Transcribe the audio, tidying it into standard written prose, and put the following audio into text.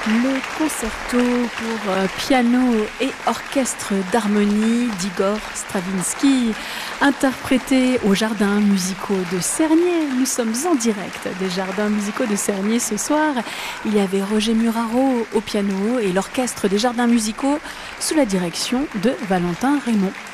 Le concerto pour piano et orchestre d'harmonie d'Igor Stravinsky, interprété aux Jardins musicaux de Cernay. Nous sommes en direct des Jardins musicaux de Cernay ce soir. Il y avait Roger Muraro au piano et l'orchestre des Jardins musicaux sous la direction de Valentin Raymond.